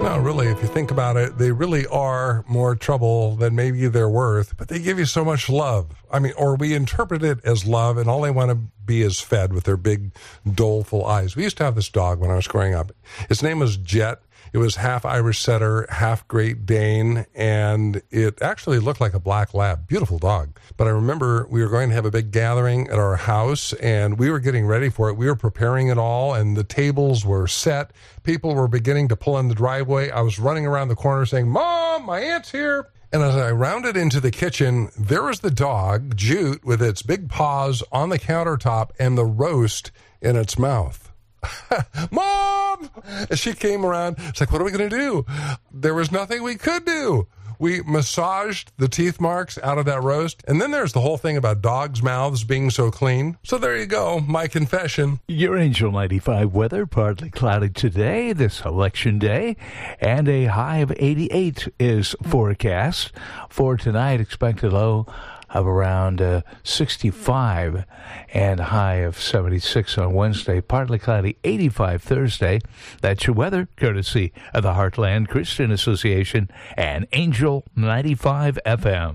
No, really, if you think about it, they really are more trouble than maybe they're worth, but they give you so much love. I mean, or we interpret it as love, and all they want to be is fed with their big, doleful eyes. We used to have this dog when I was growing up. His name was Jet. It was half Irish Setter, half Great Dane, and it actually looked like a black lab. Beautiful dog. But I remember we were going to have a big gathering at our house, and we were getting ready for it. We were preparing it all, and the tables were set. People were beginning to pull in the driveway. I was running around the corner saying, "Mom, my aunt's here." And as I rounded into the kitchen, there was the dog, Jute, with its big paws on the countertop and the roast in its mouth. Mom! As she came around, it's like, what are we going to do? There was nothing we could do. We massaged the teeth marks out of that roast. And then there's the whole thing about dogs' mouths being so clean. So there you go, my confession. Your Angel 95 weather, partly cloudy today, this election day, and a high of 88 is forecast. For tonight, expected low of around 65 and a high of 76 on Wednesday. Partly cloudy, 85 Thursday. That's your weather, courtesy of the Heartland Christian Association and Angel 95 FM.